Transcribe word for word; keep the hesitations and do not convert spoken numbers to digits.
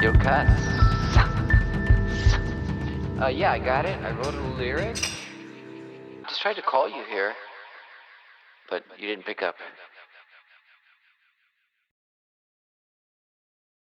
Yo, cuss. Uh, yeah, I got it. I wrote a lyric. Just tried to call you here, but you didn't pick up.